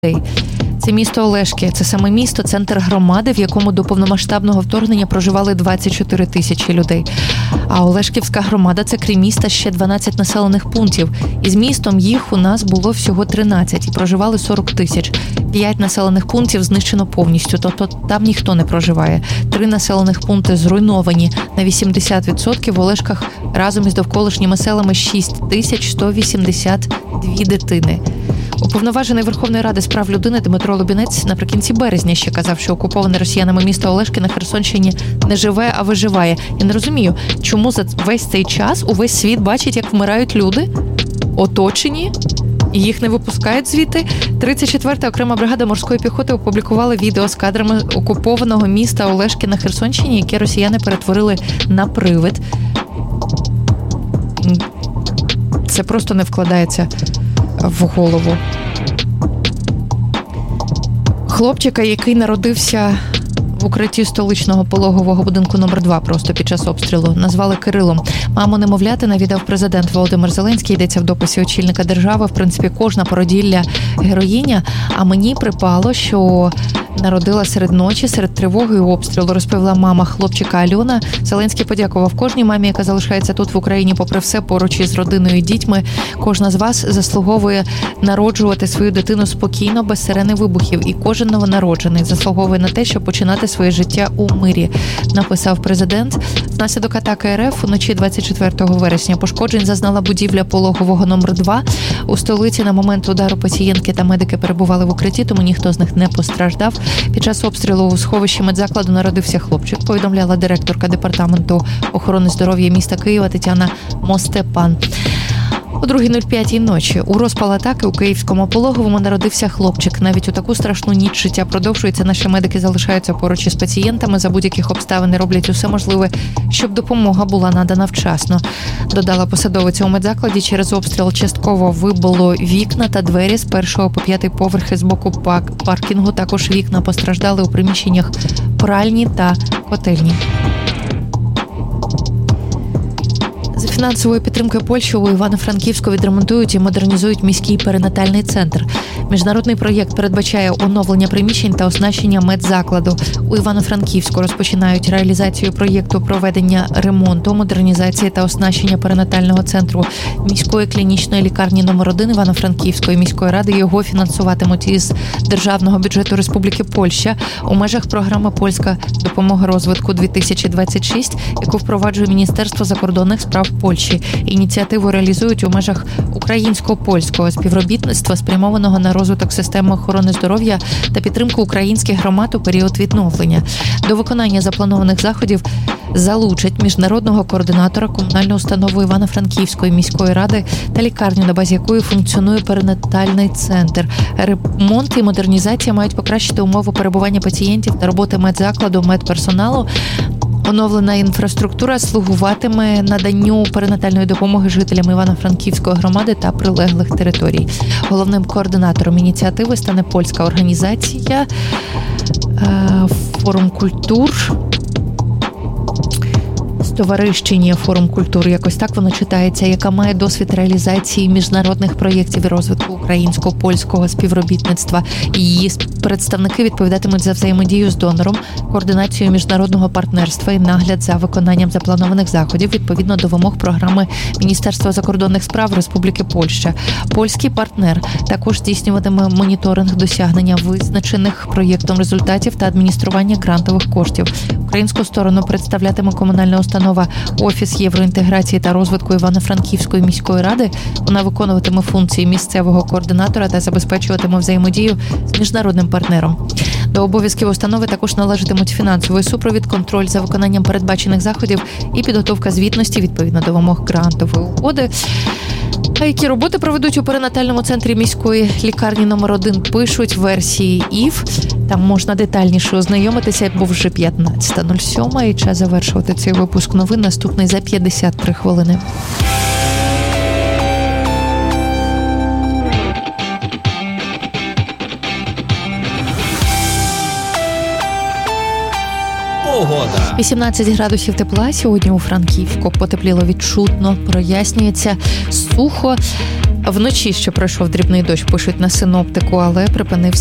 Це місто Олешки. Це саме місто, центр громади, в якому до повномасштабного вторгнення проживали 24 тисячі людей. А Олешківська громада – це крім міста ще 12 населених пунктів. Із містом їх у нас було всього 13 і проживали 40 тисяч. 5 населених пунктів знищено повністю, тобто там ніхто не проживає. 3 населених пункти зруйновані на 80%. В Олешках разом із довколишніми селами 6182 дитини. Уповноважений Верховної Ради з прав людини Дмитро Лубінець наприкінці березня ще казав, що окуповане росіянами місто Олешки на Херсонщині не живе, а виживає. Я не розумію, чому за весь цей час увесь світ бачить, як вмирають люди, оточені, і їх не випускають звідти. 34-та окрема бригада морської піхоти опублікувала відео з кадрами окупованого міста Олешки на Херсонщині, яке росіяни перетворили на привид. Це просто не вкладається в голову. Хлопчика, який народився в укритті столичного пологового будинку номер 2 просто під час обстрілу, назвали Кирилом. Маму немовляти навідав президент Володимир Зеленський, йдеться в дописі очільника держави. В принципі, кожна породілля героїня, а мені припало, що народила серед ночі, серед тривоги і обстрілу, розповіла мама хлопчика Альона. Зеленський подякував кожній мамі, яка залишається тут в Україні, попри все, поруч із родиною і дітьми. Кожна з вас заслуговує народжувати свою дитину спокійно, без сирени вибухів. І кожен новонароджений заслуговує на те, щоб починати своє життя у мирі, написав президент. Внаслідок атаки РФ уночі 24 вересня пошкоджень зазнала будівля пологового номер 2. У столиці на момент удару пацієнтки та медики перебували в укритті, тому ніхто з них не постраждав. Під час обстрілу у сховищі медзакладу народився хлопчик, повідомляла директорка департаменту охорони здоров'я міста Києва Тетяна Мостепан. О 2:05 ночі у розпал атаки у Київському пологовому народився хлопчик. Навіть у таку страшну ніч життя продовжується. Наші медики залишаються поруч із пацієнтами. За будь-яких обставин роблять усе можливе, щоб допомога була надана вчасно. Додала посадовиця у медзакладі. Через обстріл частково вибило вікна та двері з 1 по 5 поверхи з боку паркінгу. Також вікна постраждали у приміщеннях пральні та котельні. За фінансовою підтримкою Польщі у Івано-Франківську відремонтують і модернізують міський перинатальний центр. Міжнародний проєкт передбачає оновлення приміщень та оснащення медзакладу. У Івано-Франківську розпочинають реалізацію проєкту проведення ремонту, модернізації та оснащення перинатального центру міської клінічної лікарні номер 1 Івано-Франківської міської ради. Його фінансуватимуть із державного бюджету Республіки Польща у межах програми «Польська допомога розвитку-2026», яку впроваджує Міністерство закордонних справ Польщі. Ініціативу реалізують у межах українсько-польського співробітництва, спрямованого на розвиток системи охорони здоров'я та підтримку українських громад у період відновлення. До виконання запланованих заходів залучать міжнародного координатора комунальної установи Івано-Франківської міської ради та лікарню, на базі якої функціонує перинатальний центр. Ремонт і модернізація мають покращити умови перебування пацієнтів та роботи медзакладу, медперсоналу. Оновлена інфраструктура слугуватиме наданню перинатальної допомоги жителям Івано-Франківської громади та прилеглих територій. Головним координатором ініціативи стане польська організація «Форум культур». Товарищині «Форум культур», якось так воно читається, яка має досвід реалізації міжнародних проєктів і розвитку українсько-польського співробітництва. Її представники відповідатимуть за взаємодію з донором, координацію міжнародного партнерства і нагляд за виконанням запланованих заходів відповідно до вимог програми Міністерства закордонних справ Республіки Польща. Польський партнер також здійснюватиме моніторинг досягнення визначених проєктом результатів та адміністрування грантових коштів. Українську сторону представлятиме комунальна установа «Офіс євроінтеграції та розвитку Івано-Франківської міської ради». Вона виконуватиме функції місцевого координатора та забезпечуватиме взаємодію з міжнародним партнером. До обов'язків установи також належатимуть фінансовий супровід, контроль за виконанням передбачених заходів і підготовка звітності відповідно до вимог грантової угоди. А які роботи проведуть у перинатальному центрі міської лікарні номер 1, пишуть в версії ІВ. Там можна детальніше ознайомитися, бо вже 15:07 і час завершувати цей випуск новин. Наступний за 53 хвилини. Погода. 18 градусів тепла сьогодні у Франківську. Потепліло відчутно, прояснюється, сухо. Вночі ще пройшов дрібний дощ, пишуть на синоптику, але припинився